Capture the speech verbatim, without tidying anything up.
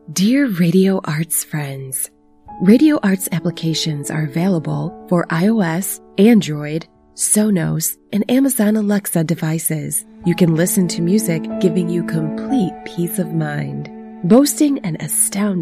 Dear Radio Arts friends, Radio Arts applications are available for iOS, Android, Sonos, and Amazon Alexa devices. You can listen to music giving you complete peace of mind. Boasting an astounding